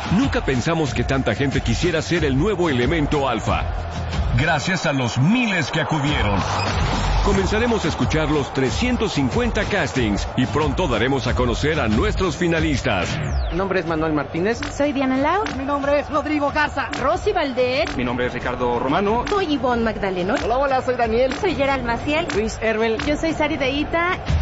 Nunca pensamos que tanta gente quisiera ser el nuevo elemento alfa. Gracias a los miles que acudieron. Comenzaremos a escuchar los 350 castings y pronto daremos a conocer a nuestros finalistas. Mi nombre es Manuel Martínez. Soy Diana Lau. Mi nombre es Rodrigo Garza. Rosy Valdez. Mi nombre es Ricardo Romano. Soy Ivonne Magdaleno. Hola, soy Daniel. Soy Gerald Maciel. Luis Herbel. Yo soy Sari Deita.